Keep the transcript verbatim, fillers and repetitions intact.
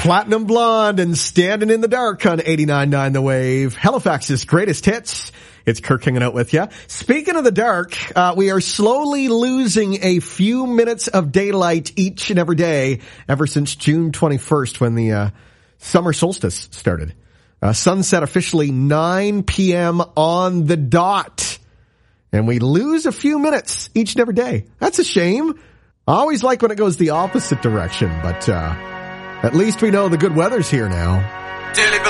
Platinum Blonde and Standing in the Dark on eighty-nine point nine The Wave. Halifax's greatest hits. It's Kirk hanging out with you. Speaking of the dark, uh, we are slowly losing a few minutes of daylight each and every day ever since June twenty-first when the uh, summer solstice started. Uh, sunset officially nine p.m. on the dot. And we lose a few minutes each and every day. That's a shame. I always like when it goes the opposite direction, but uh, at least we know the good weather's here now.